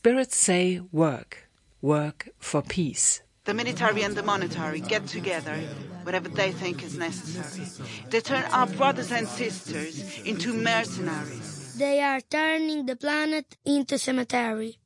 spirits say work. Work for peace. The military and the monetary get together, whatever they think is necessary. They turn our brothers and sisters into mercenaries. They are turning the planet into cemetery.